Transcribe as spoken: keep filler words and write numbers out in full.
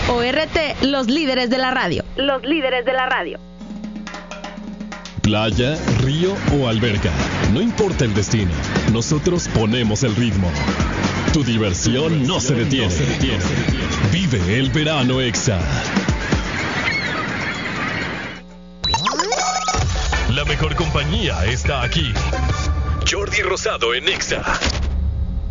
O R T, los líderes de la radio. Los líderes de la radio. Playa, río o alberca, no importa el destino, nosotros ponemos el ritmo. Tu diversión no se detiene. Vive el verano Exa. La mejor compañía está aquí. Jordi Rosado en Exa.